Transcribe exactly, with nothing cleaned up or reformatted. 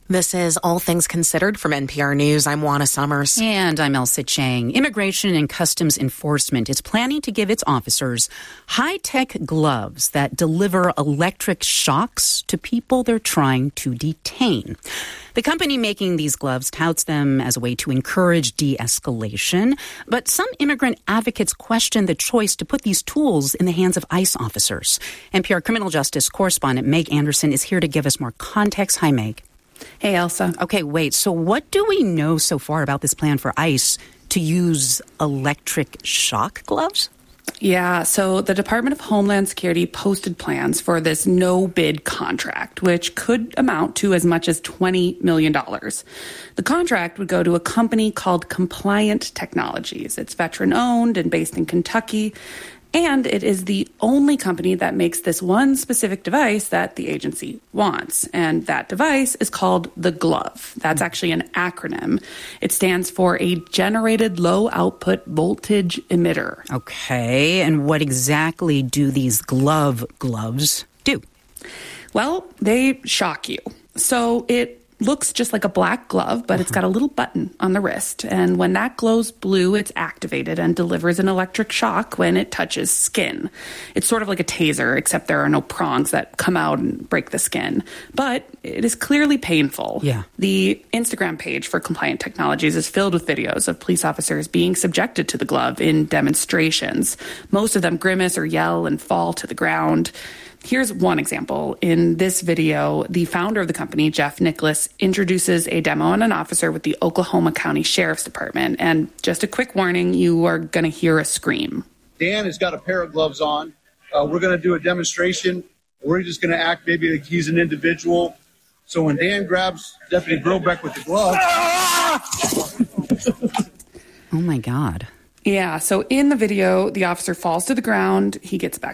This is All Things Considered from N P R News. I'm Juana Summers. And I'm Elsa Chang. Immigration and Customs Enforcement is planning to give its officers high-tech gloves that deliver electric shocks to people they're trying to detain. The company making these gloves touts them as a way to encourage de-escalation, but some immigrant advocates question the choice to put these tools in the hands of ICE officers. N P R criminal justice correspondent Meg Anderson is here to give us more context. Hi, Meg. Hey, Elsa. Okay, wait. So what do we know so far about this plan for ICE to use electric shock gloves? Yeah, so the Department of Homeland Security posted plans for this no-bid contract, which could amount to as much as twenty million dollars. The contract would go to a company called Compliant Technologies. It's veteran-owned and based in Kentucky. And it is the only company that makes this one specific device that the agency wants. And that device is called the glove. That's actually an acronym. It stands for a generated low output voltage emitter. Okay. And what exactly do these glove gloves do? Well, they shock you. So it looks just like a black glove, but uh-huh. It's got a little button on the wrist. And when that glows blue, it's activated and delivers an electric shock when it touches skin. It's sort of like a taser, except there are no prongs that come out and break the skin. But it is clearly painful. Yeah. The Instagram page for Compliant Technologies is filled with videos of police officers being subjected to the glove in demonstrations. Most of them grimace or yell and fall to the ground. Here's one example. In this video, the founder of the company, Jeff Nicholas, introduces a demo on an officer with the Oklahoma County Sheriff's Department. And just a quick warning, you are going to hear a scream. Dan has got a pair of gloves on. Uh, we're going to do a demonstration. We're just going to act maybe like he's an individual. So when Dan grabs Deputy Grillbeck with the glove... Oh, my God. Yeah, so in the video, the officer falls to the ground. He gets back